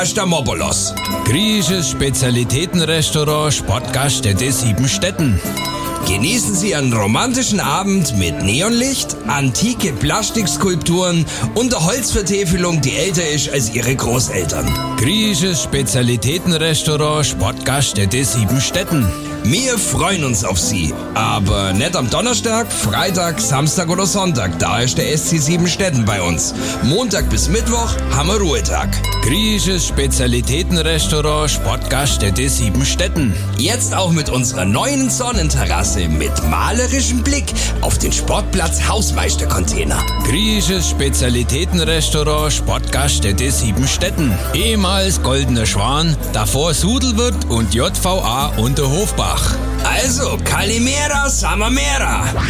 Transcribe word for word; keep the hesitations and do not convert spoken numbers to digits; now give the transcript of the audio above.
Stamopolos. Griechisches Spezialitätenrestaurant Sportgaststätte Siebenstetten. Genießen Sie einen romantischen Abend mit Neonlicht, antike Plastikskulpturen und der Holzvertäfelung, die älter ist als Ihre Großeltern. Griechisches Spezialitätenrestaurant Sportgaststätte Siebenstetten. Wir freuen uns auf Sie, aber nicht am Donnerstag, Freitag, Samstag oder Sonntag, da ist der S C Siebenstetten bei uns. Montag bis Mittwoch haben wir Ruhetag. Griechisches Spezialitätenrestaurant Sportgaststätte Siebenstetten. Jetzt auch mit unserer neuen Sonnenterrasse mit malerischem Blick auf den Sportplatz Hausmeister-Container. Griechisches Spezialitätenrestaurant Sportgaststätte Siebenstetten. Ehemals Goldener Schwan, davor Sudelwirt und J V A Unterhofbach. Also, Kalimera, Samamera.